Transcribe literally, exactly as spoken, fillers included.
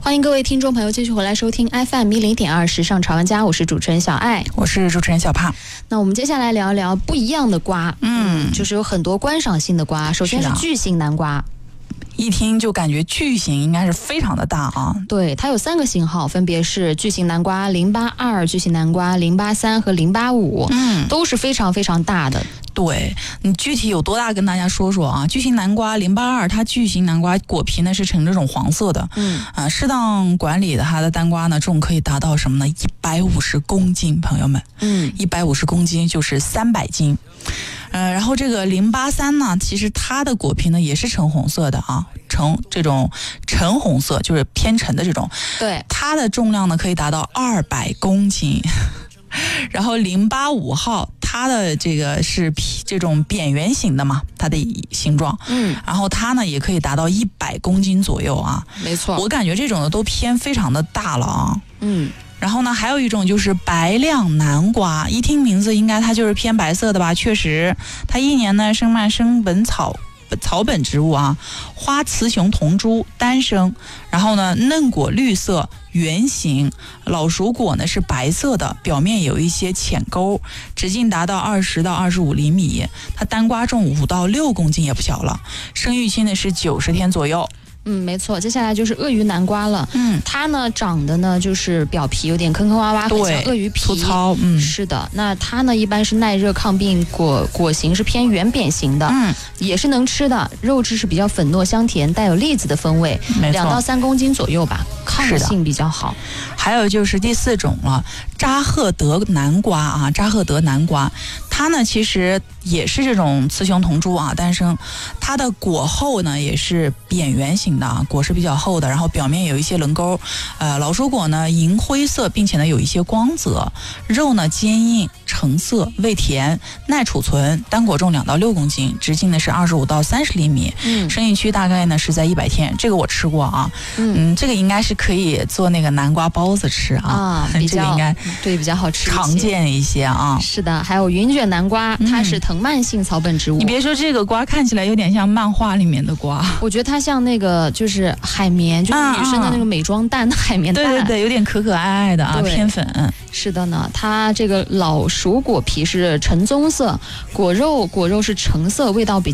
欢迎各位听众朋友继续回来收听 F M 一零点二时尚潮玩家，我是主持人小爱， 我是主持人小胖。 那我们接下来聊一聊不一样的瓜，嗯，就是有很多观赏性的瓜。首先是巨型南瓜， 一听就感觉巨型应该是非常的大啊。 对，它有三个型号，分别是巨型南瓜零八二、巨型南瓜零八三和零八五，嗯，都是非常非常大的。 对，你具体有多大跟大家说说啊？巨型南瓜零八二，它巨型南瓜果皮呢是呈这种黄色的，嗯啊，适当管理的它的单瓜呢重可以达到什么呢？一百五十公斤，朋友们，嗯，一百五十公斤就是三百斤。呃，然后这个零八三呢，其实它的果皮呢也是橙红色的啊，橙这种橙红色就是偏橙的这种， 对， 它的重量呢可以达到二百公斤。然后零八五号，它的这个是这种扁圆形的嘛，它的形状，嗯，然后它呢也可以达到一百公斤左右啊， 没错， 我感觉这种的都偏非常的大了啊，嗯。然后呢，还有一种就是白亮南瓜，一听名字应该它就是偏白色的吧？确实，它一年呢生蔓生本草草本植物啊，花雌雄同株，单生。然后呢，嫩果绿色，圆形，老熟果呢是白色的，表面有一些浅沟，直径达到二十到二十五厘米。它单瓜重五到六公斤也不小了，生育期呢是九十天左右。 嗯，没错，接下来就是鳄鱼南瓜了。嗯，它呢长得呢就是表皮有点坑坑洼洼，很像鳄鱼皮， 粗糙。嗯， 是的。那它呢一般是耐热抗病，果果形是偏圆扁形的，嗯，也是能吃的，肉质是比较粉糯香甜，带有栗子的风味，两到三公斤左右吧，抗性比较好。 还有就是第四种了，扎赫德南瓜啊，扎赫德南瓜，它呢其实也是这种雌雄同株啊，单生，它的果后呢也是扁圆形的啊，果是比较厚的，然后表面有一些棱沟，呃，老熟果呢银灰色，并且呢有一些光泽，肉呢坚硬橙色，味甜，耐储存，单果重两到六公斤，直径呢是二十五到三十厘米，嗯，生育期大概呢是在一百天，这个我吃过啊，嗯，嗯这个应该是可以做那个南瓜包子吃啊， 啊比较这个应该对比较好吃， 常见一些啊。 是的，还有云卷南瓜，它是藤蔓性草本植物。 嗯、你别说这个瓜看起来有点像漫画里面的瓜， 我觉得它像那个就是海绵，就是女生的那个美妆蛋的海绵蛋， 对对对，有点可可爱爱的啊，偏粉。 是的呢，它这个老熟果皮是橙棕色，果肉果肉是橙色，味道比较